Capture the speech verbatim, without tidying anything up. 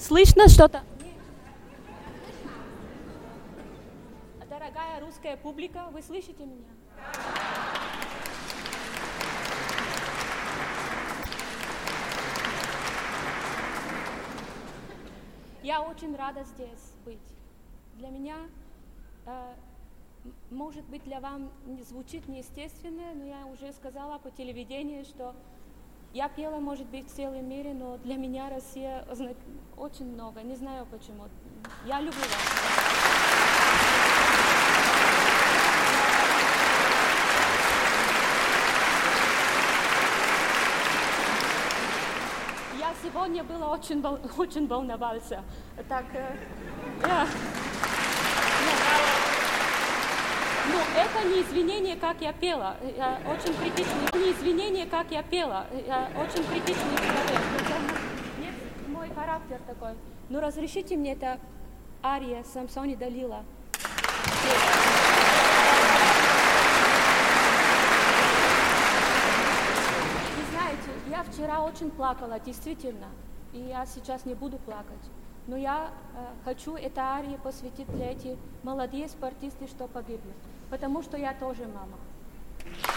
Слышно что-то? Дорогая русская публика, вы слышите меня? Я очень рада здесь быть. Для меня, э, может быть, для вас звучит неестественно, но я уже сказала по телевидению, что я пела, может быть, в целом мире, но для меня Россия очень много. Не знаю почему. Я люблю вас. Я сегодня была очень, очень волновался. Так, э, я, ну, это не извинение, как я пела. Я очень критичный. Не извинение, как я пела. Я очень критичный человек. Нет, мой характер такой. Ну, разрешите мне это ария Самсон и Далила. Я вчера очень плакала, действительно, и я сейчас не буду плакать. Но я э, хочу это арию посвятить для этих молодых спортистов, что погибли, потому что я тоже мама.